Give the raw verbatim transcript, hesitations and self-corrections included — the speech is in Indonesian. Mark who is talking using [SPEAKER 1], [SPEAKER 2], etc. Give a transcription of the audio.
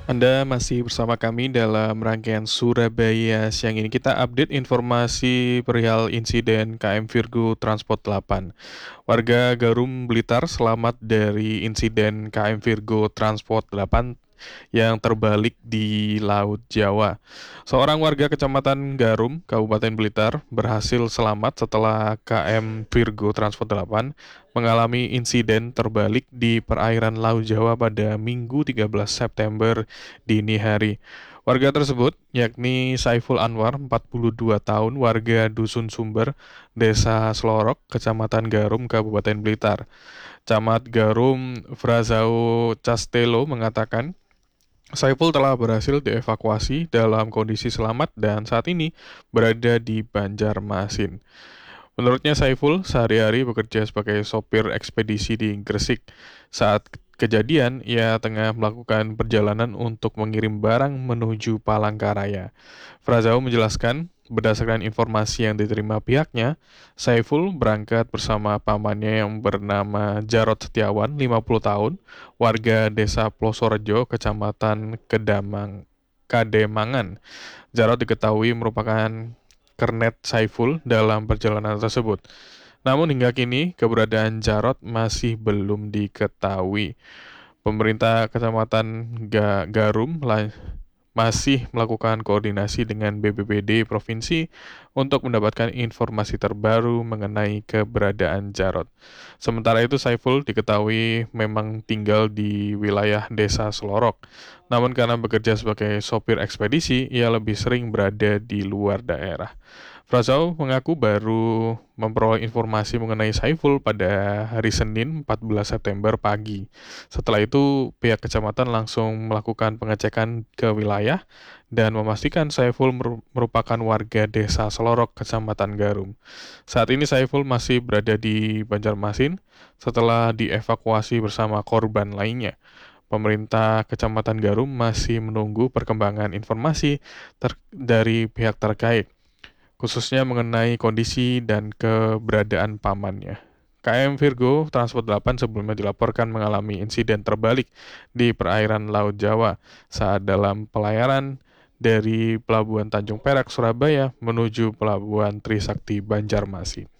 [SPEAKER 1] Anda masih bersama kami dalam rangkaian Surabaya siang ini. Kita update informasi perihal insiden K M Virgo Transport delapan. Warga Garum Blitar selamat dari insiden K M Virgo Transport delapan yang terbalik di Laut Jawa. Seorang warga Kecamatan Garum, Kabupaten Blitar, berhasil selamat setelah K M Virgo Transport delapan mengalami insiden terbalik di perairan Laut Jawa pada Minggu tiga belas September dini hari. Warga tersebut, yakni Saiful Anwar, empat puluh dua tahun, warga Dusun Sumber, Desa Slorok, Kecamatan Garum, Kabupaten Blitar. Camat Garum, Frazao Castelo mengatakan, Saiful telah berhasil dievakuasi dalam kondisi selamat dan saat ini berada di Banjarmasin. Menurutnya Saiful sehari-hari bekerja sebagai sopir ekspedisi di Gresik. Saat kejadian, ia tengah melakukan perjalanan untuk mengirim barang menuju Palangkaraya. Frazao menjelaskan, berdasarkan informasi yang diterima pihaknya, Saiful berangkat bersama pamannya yang bernama Jarod Setiawan, lima puluh tahun, warga desa Plosorejo, kecamatan Kedamang, Kademangan. Jarod diketahui merupakan kernet Saiful dalam perjalanan tersebut. Namun hingga kini keberadaan Jarod masih belum diketahui. Pemerintah Kecamatan Ga- Garum la- masih melakukan koordinasi dengan B P B D Provinsi untuk mendapatkan informasi terbaru mengenai keberadaan Jarod. Sementara itu Saiful diketahui memang tinggal di wilayah Desa Selorok. Namun karena bekerja sebagai sopir ekspedisi, ia lebih sering berada di luar daerah. Frazao mengaku baru memperoleh informasi mengenai Saiful pada hari Senin empat belas September pagi. Setelah itu, pihak kecamatan langsung melakukan pengecekan ke wilayah dan memastikan Saiful mer- merupakan warga desa Selorok, Kecamatan Garum. Saat ini Saiful masih berada di Banjarmasin setelah dievakuasi bersama korban lainnya. Pemerintah Kecamatan Garum masih menunggu perkembangan informasi ter- dari pihak terkait, khususnya mengenai kondisi dan keberadaan pamannya. K M Virgo Transport delapan sebelumnya dilaporkan mengalami insiden terbalik di perairan Laut Jawa saat dalam pelayaran dari Pelabuhan Tanjung Perak, Surabaya menuju Pelabuhan Trisakti, Banjarmasin.